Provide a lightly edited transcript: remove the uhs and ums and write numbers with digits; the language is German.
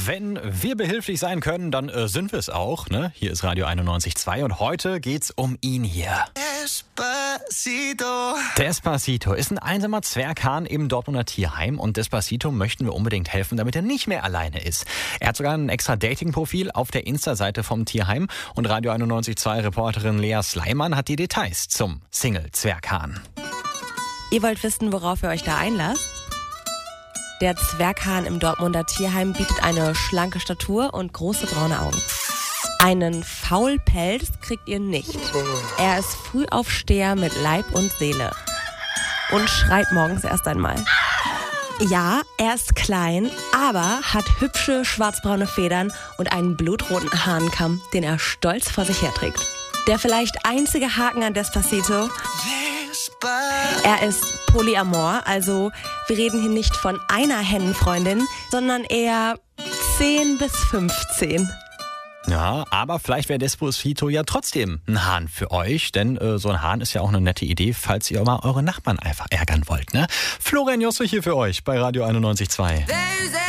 Wenn wir behilflich sein können, dann sind wir es auch. Ne? Hier ist Radio 91.2 und heute geht's um ihn hier. Despacito. Despacito ist ein einsamer Zwerghahn im Dortmunder Tierheim und Despacito möchten wir unbedingt helfen, damit er nicht mehr alleine ist. Er hat sogar ein extra Dating-Profil auf der Insta-Seite vom Tierheim und Radio 91.2-Reporterin Lea Sleiman hat die Details zum Single-Zwerghahn. Ihr wollt wissen, worauf ihr euch da einlasst? Der Zwerghahn im Dortmunder Tierheim bietet eine schlanke Statur und große braune Augen. Einen Faulpelz kriegt ihr nicht. Er ist Frühaufsteher mit Leib und Seele. Und schreit morgens erst einmal. Ja, er ist klein, aber hat hübsche schwarzbraune Federn und einen blutroten Hahnenkamm, den er stolz vor sich herträgt. Der vielleicht einzige Haken an Despacito: er ist Polyamor, also wir reden hier nicht von einer Hennenfreundin, sondern eher 10 bis 15. Ja, aber vielleicht wäre Despacito ja trotzdem ein Hahn für euch, denn so ein Hahn ist ja auch eine nette Idee, falls ihr mal eure Nachbarn einfach ärgern wollt. Ne? Florian Josse hier für euch bei Radio 91.2.